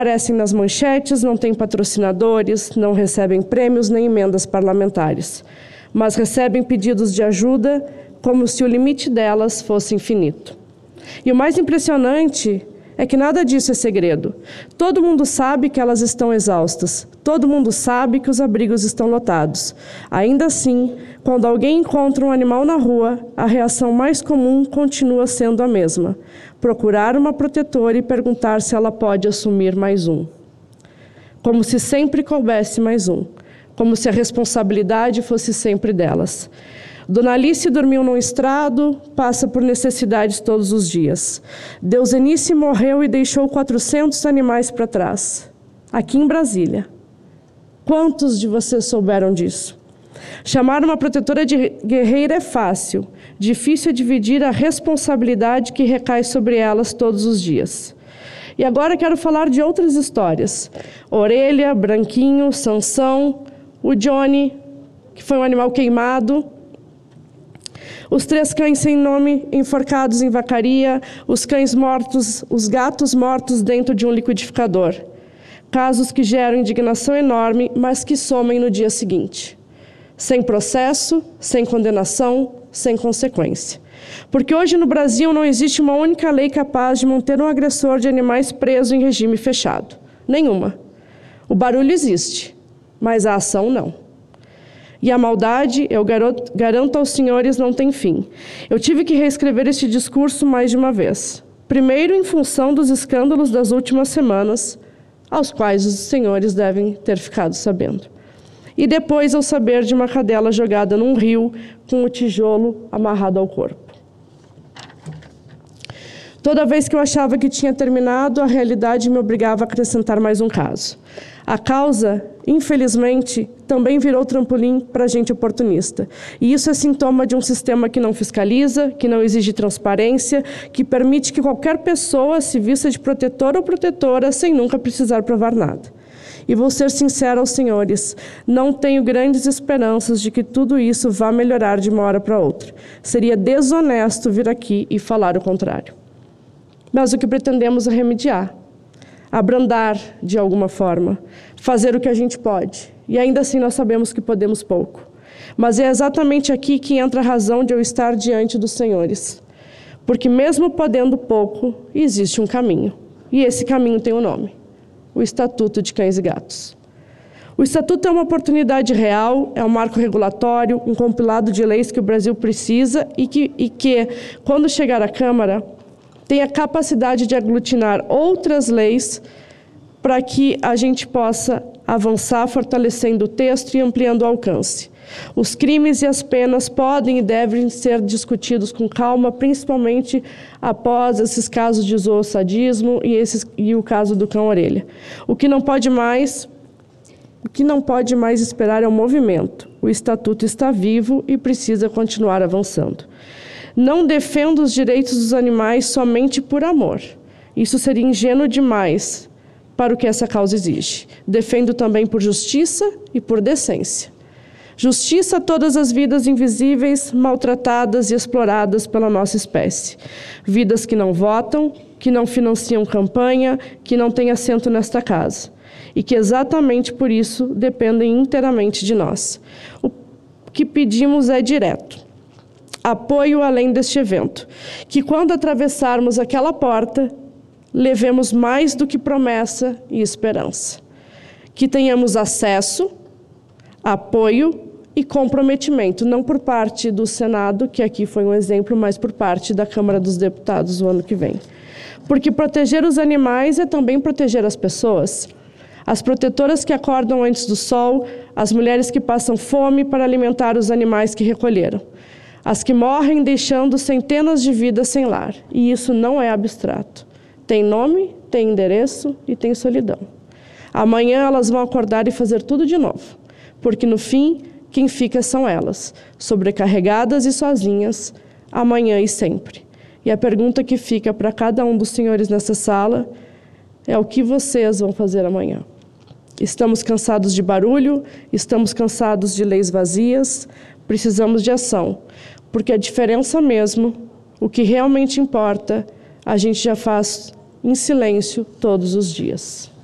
Aparecem nas manchetes, não têm patrocinadores, não recebem prêmios nem emendas parlamentares, mas recebem pedidos de ajuda como se o limite delas fosse infinito. E o mais impressionante é que nada disso é segredo. Todo mundo sabe que elas estão exaustas. Todo mundo sabe que os abrigos estão lotados. Ainda assim, quando alguém encontra um animal na rua, a reação mais comum continua sendo a mesma: procurar uma protetora e perguntar se ela pode assumir mais um. Como se sempre coubesse mais um. Como se a responsabilidade fosse sempre delas. Dona Alice dormiu num estrado, passa por necessidades todos os dias. Deusenice morreu e deixou 400 animais para trás, aqui em Brasília. Quantos de vocês souberam disso? Chamar uma protetora de guerreira é fácil, difícil é dividir a responsabilidade que recai sobre elas todos os dias. E agora quero falar de outras histórias. Orelha, Branquinho, Sansão, o Johnny, que foi um animal queimado, os 3 cães sem nome enforcados em vacaria, os cães mortos, os gatos mortos dentro de um liquidificador. Casos que geram indignação enorme, mas que somem no dia seguinte. Sem processo, sem condenação, sem consequência. Porque hoje no Brasil não existe uma única lei capaz de manter um agressor de animais preso em regime fechado. Nenhuma. O barulho existe, mas a ação não. E a maldade, eu garanto aos senhores, não tem fim. Eu tive que reescrever este discurso mais de uma vez. Primeiro, em função dos escândalos das últimas semanas, aos quais os senhores devem ter ficado sabendo. E depois, ao saber de uma cadela jogada num rio com o tijolo amarrado ao corpo. Toda vez que eu achava que tinha terminado, a realidade me obrigava a acrescentar mais um caso. A causa, infelizmente, também virou trampolim para gente oportunista. E isso é sintoma de um sistema que não fiscaliza, que não exige transparência, que permite que qualquer pessoa se vista de protetor ou protetora sem nunca precisar provar nada. E vou ser sincera aos senhores, não tenho grandes esperanças de que tudo isso vá melhorar de uma hora para outra. Seria desonesto vir aqui e falar o contrário. Mas o que pretendemos é remediar, abrandar de alguma forma, fazer o que a gente pode. E ainda assim nós sabemos que podemos pouco. Mas é exatamente aqui que entra a razão de eu estar diante dos senhores. Porque mesmo podendo pouco, existe um caminho. E esse caminho tem um nome: o Estatuto de Cães e Gatos. O Estatuto é uma oportunidade real, é um marco regulatório, um compilado de leis que o Brasil precisa e que quando chegar à Câmara, tem a capacidade de aglutinar outras leis para que a gente possa avançar, fortalecendo o texto e ampliando o alcance. Os crimes e as penas podem e devem ser discutidos com calma, principalmente após esses casos de zoosadismo e o caso do cão-orelha. O que não pode mais esperar é o movimento. O Estatuto está vivo e precisa continuar avançando. Não defendo os direitos dos animais somente por amor. Isso seria ingênuo demais para o que essa causa exige. Defendo também por justiça e por decência. Justiça a todas as vidas invisíveis, maltratadas e exploradas pela nossa espécie. Vidas que não votam, que não financiam campanha, que não têm assento nesta casa. E que exatamente por isso dependem inteiramente de nós. O que pedimos é direto. Apoio além deste evento, que quando atravessarmos aquela porta, levemos mais do que promessa e esperança. Que tenhamos acesso, apoio e comprometimento, não por parte do Senado, que aqui foi um exemplo, mas por parte da Câmara dos Deputados o ano que vem. Porque proteger os animais é também proteger as pessoas. As protetoras que acordam antes do sol, as mulheres que passam fome para alimentar os animais que recolheram. As que morrem deixando centenas de vidas sem lar. E isso não é abstrato. Tem nome, tem endereço e tem solidão. Amanhã elas vão acordar e fazer tudo de novo. Porque no fim, quem fica são elas, sobrecarregadas e sozinhas, amanhã e sempre. E a pergunta que fica para cada um dos senhores nessa sala é: o que vocês vão fazer amanhã? Estamos cansados de barulho, estamos cansados de leis vazias, precisamos de ação, porque a diferença mesmo, o que realmente importa, a gente já faz em silêncio todos os dias.